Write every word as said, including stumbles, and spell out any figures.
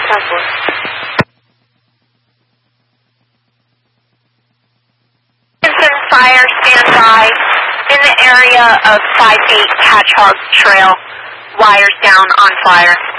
Fire, stand by. In the area of five eight Patchogue Trail, wires down on fire.